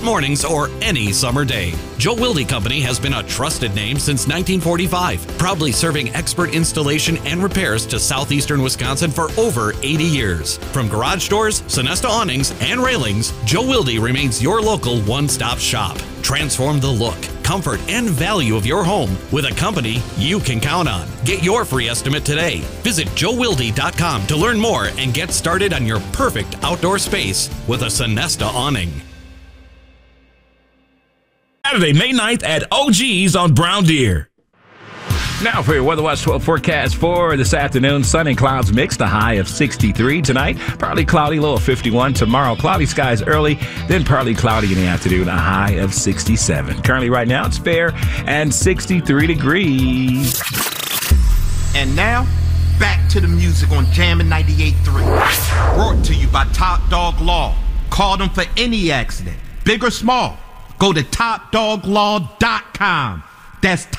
mornings or any summer day. Joe Wilde Company has been a trusted name since 1945, proudly serving expert installation and repairs to southeastern Wisconsin for over 80 years. From garage doors, Sonesta awnings, and railings, Joe Wilde remains your local one-stop shop. Transform the look, comfort, and value of your home with a company you can count on. Get your free estimate today. Visit joewilde.com to learn more and get started on your perfect outdoor space with a Sonesta awning. Saturday, May 9th at OG's on Brown Deer. Now for your Weather Watch 12 forecast for this afternoon. Sun and clouds mixed, a high of 63 tonight. Partly cloudy, low of 51. Tomorrow, cloudy skies early, then partly cloudy in the afternoon, a high of 67. Currently right now, it's fair and 63 degrees. And now, back to the music on Jammin' 98.3. Brought to you by Top Dog Law. Call them for any accident, big or small. Go to topdoglaw.com. That's